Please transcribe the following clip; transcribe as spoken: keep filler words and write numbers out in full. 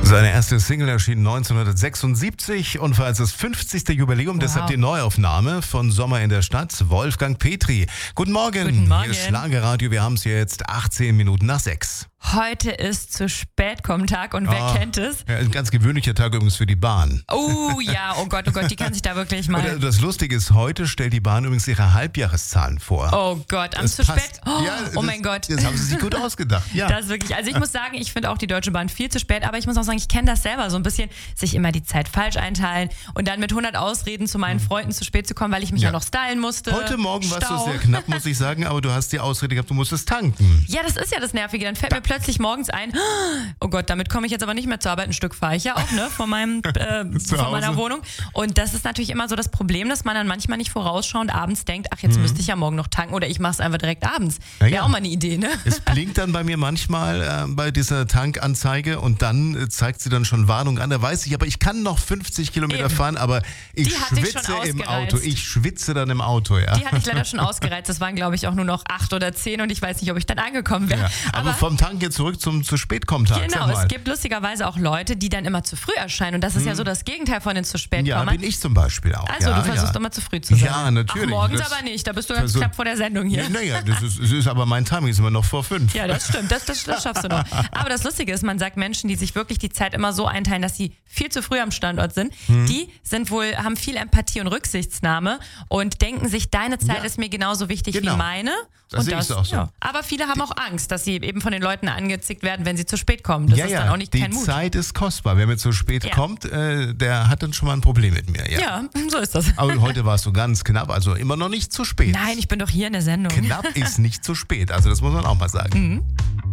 Seine erste Single erschien neunzehnhundertsechsundsiebzig und feiert das fünfzigste Jubiläum, wow. Deshalb die Neuaufnahme von Sommer in der Stadt, Wolfgang Petri. Guten Morgen, Guten Morgen. Hier ist Schlagerradio, wir haben es jetzt achtzehn Minuten nach sechs. Heute ist zu spät kommen Tag und wer oh, kennt es? Ja, ein ganz gewöhnlicher Tag übrigens für die Bahn. Oh ja, oh Gott, oh Gott, die kann sich da wirklich mal... Und das Lustige ist, heute stellt die Bahn übrigens ihre Halbjahreszahlen vor. Oh Gott, am das zu passt. spät? Oh, ja, das, oh mein Gott. Das haben sie sich gut ausgedacht. Ja. Das ist wirklich, also ich muss sagen, ich finde auch die Deutsche Bahn viel zu spät, aber ich muss auch sagen, ich kenne das selber, so ein bisschen sich immer die Zeit falsch einteilen und dann mit hundert Ausreden zu meinen Freunden zu spät zu kommen, weil ich mich ja, ja noch stylen musste. Heute Morgen warst Stau. du sehr knapp, muss ich sagen, aber du hast die Ausrede gehabt, du musstest tanken. Ja, das ist ja das Nervige, dann fällt mir plötzlich morgens ein, oh Gott, damit komme ich jetzt aber nicht mehr zur Arbeit. Ein Stück fahre ich ja auch, ne, von meinem, äh, von meiner Wohnung. Und das ist natürlich immer so das Problem, dass man dann manchmal nicht vorausschauend abends denkt, ach, jetzt mhm. müsste ich ja morgen noch tanken oder ich mache es einfach direkt abends. Wäre ja auch mal eine Idee, ne? Es blinkt dann bei mir manchmal äh, bei dieser Tankanzeige und dann äh, zeigt sie dann schon Warnung an. Da weiß ich, aber ich kann noch fünfzig Kilometer Eben. fahren, aber ich schwitze im Auto. Ich schwitze dann im Auto, ja. Die hatte ich leider schon ausgereizt. Das waren, glaube ich, auch nur noch acht oder zehn und ich weiß nicht, ob ich dann angekommen wäre. Ja, aber, aber vom Tank jetzt zurück zum zu spät kommen Tag. Genau, es gibt lustigerweise auch Leute, die dann immer zu früh erscheinen und das ist hm. ja so das Gegenteil von den zu spät ja, kommen. Ja, bin ich zum Beispiel auch. Also ja, du versuchst ja. immer zu früh zu sein. Ja, natürlich. Ach, morgens das aber nicht, da bist du ganz knapp vor der Sendung hier. Naja, das ist, das ist aber mein Timing ist immer noch vor fünf. Ja, das stimmt, das, das, das schaffst du noch. Aber das Lustige ist, man sagt Menschen, die sich wirklich die Zeit immer so einteilen, dass sie viel zu früh am Standort sind, hm. die sind wohl, haben viel Empathie und Rücksichtnahme und denken sich, deine Zeit ja. ist mir genauso wichtig genau. wie meine. Das und sehe das, ich auch so. Ja. Aber viele haben auch Angst, dass sie eben von den Leuten angezickt werden, wenn sie zu spät kommen. Das ja, ist ja, dann auch nicht die kein Mut. Zeit ist kostbar. Wer mir zu spät ja. kommt, äh, der hat dann schon mal ein Problem mit mir. Ja, ja so ist das. Aber heute warst du ganz knapp, also immer noch nicht zu spät. Nein, ich bin doch hier in der Sendung. Knapp ist nicht zu spät, also das muss man auch mal sagen. Mhm.